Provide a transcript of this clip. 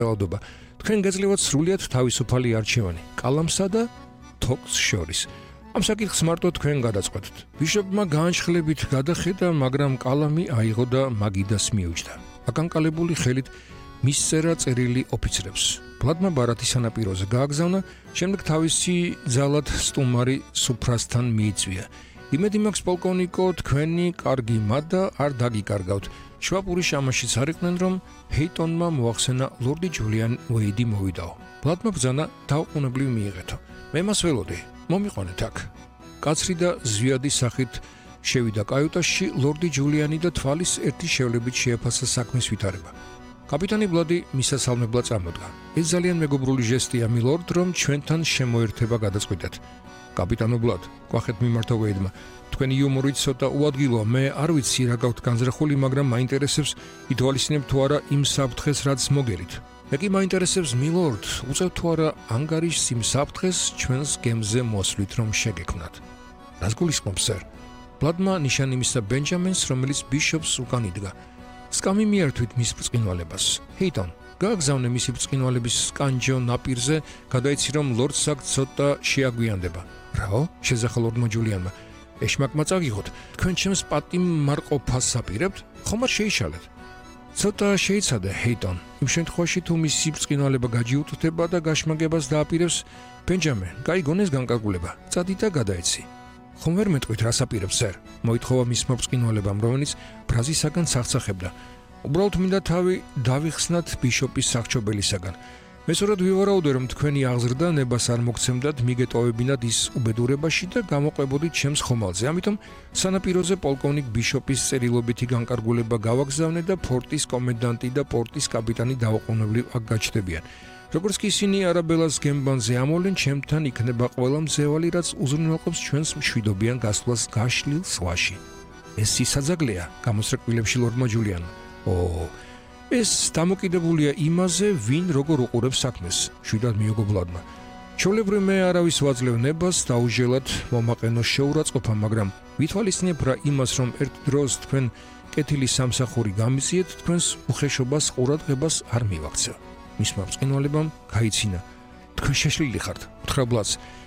რაოდობა. თქვენ გეძლევათ სრულიად თავისუფალი არჩევანი კალამსა და თოქს შორის. ამ საკითხს მარტო თქვენ გადაწყვეტთ. ბიშოპმა განშხლებით გადახედა, მაგრამ კალამი აიღო და მაგიდას მიუჯდა. აკანკალებული ხელით მისწერა წერილი ოფიცრებს. ვლადმა ბარათის სანაპიროზე გააგზავნა, შემდეგ თავისი ძალად სტუმარი სუფრასთან მიიწვია. იმედი მაქვს პოლკოვნიკო, თქვენი კარგი მადა არ დაგიკარგავთ. შვაპური შამაშიც არ იყვნენ, რომ ჰეიტონმა მოახსენა ლორდი ჯულიან უეიდი მოვიდაო. ვლადმა ბრძანა დაუყოვნებლივ მიიღეთო. მე მას ველოდი, მომიყვანეთ აქ. კაცრი და ზვიადი სახით შევიდა კაიუტაში, ლორდი ჯულიანი და თვალის ერთი შევლებით შეაფასა საქმის ვითარება. კაპიტანი ბლადი მისასალმებლად წამოდგა. ეს ძალიან მეგობრული ჟესტია, მილორდ, რომ ჩვენთან შემოერთება გადაწყვიტეთ. კაპიტანო ბლად, გვახეთ მიმართა უეიდმა. თქვენი იუმორით ცოტა უადგილოა, მე არ ვიცი რა გაქვთ განზრახული, მაგრამ მაინტერესებს ითვალისწინებთ თუ არა იმ საფრთხეს, რაც მოგერით. მე კი მაინტერესებს, მილორდ, უწევთ თუ არა ანგარიშს იმ საფრთხეს ჩვენს გემზე მოსვლით, რომ შეგექმნათ. რას გულისხმობ, სერ? ბლადმა ნიშანი მისცა ბენჯამენს, რომელიც ბიშოპს უკან იდგა. სკამი მიართვით მის ბრწყინვალებას. ჰეიტონ, გააგზავნე მისი ბრწყინვალების სკანჯო ნაპირზე, გადაიცი რომ ლორდს აქ ცოტა შეაგვიანდება. რაო? შეძახა ლორდმა ჯულიანმა. ეშმაკმა წაგიღოთ. თქვენ ჩემს პატიმარყოფას აპირებთ? ხომ არ შეიშალეთ? ცოტა შეიცადე, ჰეიტონ. იმ შემთხვევაში თუ მისი ბრწყინვალება გაჯიუტდება და გაშმაგებას დააპირებს, ბენჯამენ, გაიგონეს განკარგულება. წადი და გადაეცი. ხომ ვერ მეტყვით რას აპირებს, სერ? მოითხოვა მისმა ბრწყინვალებამ, რომელიც ფრაზისაგან სახცახებდა. უბრალოდ მინდა თავი დავიხსნათ ბიშოპის სახრჩობელისაგან. მესურვად ვივარაუდე, რომ თქვენი აღზრდა ნებას არ მოგცემდათ მიგეტოვებინათ ის უბედურებაში და გამოყვებოდით ჩემს ხომალდზე. ამიტომ სანაპიროზე პოლკოვნიკ ბიშოპის წერილობითი განკარგულება გავაგზავნე და ფორტის კომენდანტი და პორტის კაპიტანი დაუყოვნებლივ აქ გაჩნდებიან. როგორც კი ისინი არაბელას გემბანზე ამოვლენ, ჩემთან იქნება ყველა მძევალი, რაც უზრუნველყოფს ჩვენს მშვიდობიან გასვლას გაშლილ ზღვაში. ეს სისაძაგლეა, გამოსრეკვილებში ლორდმა ჯულიანმა. ეს დამოკიდებულია იმაზე, ვინ როგორ უყურებს საქმეს, შვიდად მიოგო ბლადმა. ჩვეულებრივ მე არავის ვაძლევ ნებას დაუჟელად მომაყენო შეურაცხყოფა, მაგრამ ვითვალისწინებ რა იმას, რომ ერთ დროს თქვენ კეთილი სამსახური გამიძიეთ, თქვენს უხეშობას ყურადღებას არ მივაქცევ. მისმა ბრწყინვალებამ გაიცინა. თქვენ შეშლილი ხართ, უთხრა ბლადს.